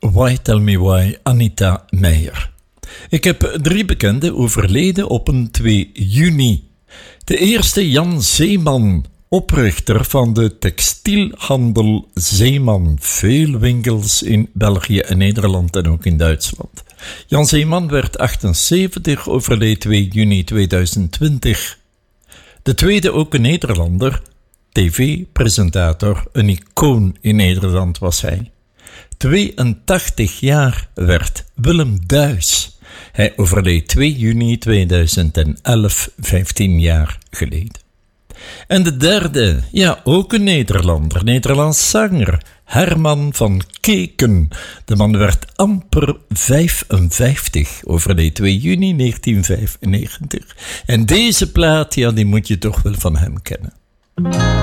Why Tell Me Why, Anita Meijer. Ik heb 3 bekenden overleden op een 2 juni. De eerste Jan Zeeman, oprichter van de textielhandel Zeeman. Veel winkels in België en Nederland en ook in Duitsland. Jan Zeeman werd 78, overleed 2 juni 2020. De tweede ook een Nederlander, tv-presentator, een icoon in Nederland was hij. 82 jaar werd Willem Duis. Hij overleed 2 juni 2011, 15 jaar geleden. En de derde, ja, ook een Nederlander, Nederlands zanger, Herman van Keken. De man werd amper 55, overleed 2 juni 1995. En deze plaat, ja, die moet je toch wel van hem kennen.